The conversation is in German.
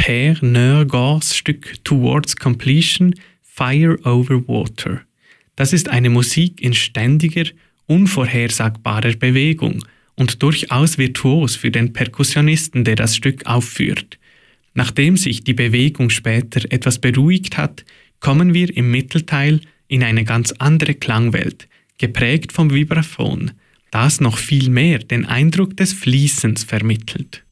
Per Nergors Stück Towards Completion, Fire over Water. Das ist eine Musik in ständiger, unvorhersagbarer Bewegung und durchaus virtuos für den Perkussionisten, der das Stück aufführt. Nachdem sich die Bewegung später etwas beruhigt hat, kommen wir im Mittelteil in eine ganz andere Klangwelt, geprägt vom Vibraphon, das noch viel mehr den Eindruck des Fließens vermittelt.